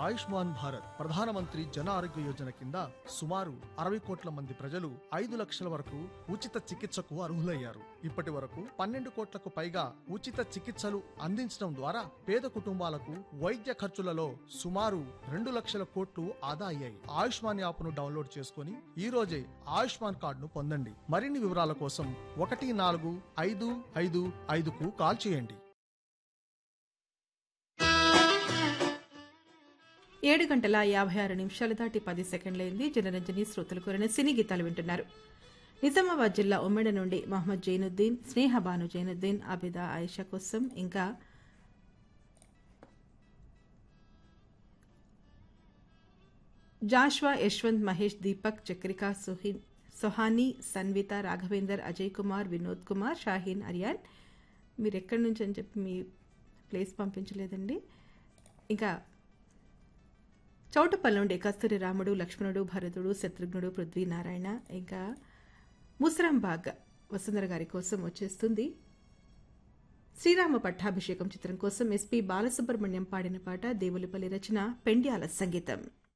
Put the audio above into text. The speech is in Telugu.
ఆయుష్మాన్ భారత్ ప్రధానమంత్రి జన ఆరోగ్య యోజన కింద సుమారు 60 కోట్ల మంది ప్రజలు 5 లక్షల వరకు ఉచిత చికిత్సకు అర్హులయ్యారు. ఇప్పటి వరకు 12 కోట్లకు పైగా ఉచిత చికిత్సలు అందించడం ద్వారా పేద కుటుంబాలకు వైద్య ఖర్చులలో సుమారు 2 లక్షల కోట్లు ఆదా అయ్యాయి. ఆయుష్మాన్ యాప్ను డౌన్లోడ్ చేసుకుని ఈ రోజే ఆయుష్మాన్ కార్డును పొందండి. మరిన్ని వివరాల కోసం 14555కు కాల్ చేయండి. 7:56 దాటి 10 సెకండ్లైంది. జనరంజని శ్రోతలు కోరిన సినీ గీతాలు వింటున్నారు. నిజామాబాద్ జిల్లా ఉమ్మెడ నుండి మహమ్మద్ జైనుద్దీన్, స్నేహ బాను జైనుద్దీన్, అబిదా ఆయిషా కోసం, ఇంకా జాష్వా, యశ్వంత్, మహేష్, దీపక్, చక్రిక, సొహానీ, సన్విత, రాఘవేందర్, అజయ్ కుమార్, వినోద్ కుమార్, షాహీన్, అరియాన్. మీరు ఎక్కడి నుంచి అని చెప్పి మీ ప్లేస్ పంపించలేదండి. ఇంకా చౌటపల్లి నుండి కస్తూరి రాముడు, లక్ష్మణుడు, భరతుడు, శత్రుఘ్నుడు, పృథ్వీనారాయణ, ఇంకా ముసరాంబాగ్ వసుంధర గారి కోసం వచ్చేస్తుంది. శ్రీరామ పట్టాభిషేకం చిత్రం కోసం ఎస్పి బాలసుబ్రహ్మణ్యం పాడిన పాట, దేవులపల్లి రచన, పెండ్యాల సంగీతం.